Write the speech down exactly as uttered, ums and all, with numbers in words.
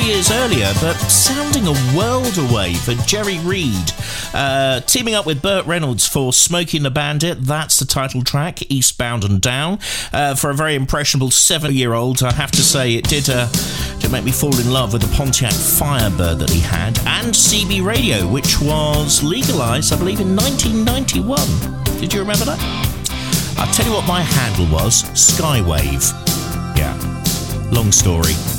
years earlier, but sounding a world away for Jerry Reed. Uh, teaming up with Burt Reynolds for Smokey and the Bandit, that's the title track, Eastbound and Down. Uh, for a very impressionable seven-year-old, I have to say it did, uh, did make me fall in love with the Pontiac Firebird that he had, and C B radio, which was legalised, I believe, in nineteen ninety-one. Did you remember that? I'll tell you what my handle was, Skywave. Yeah, long story.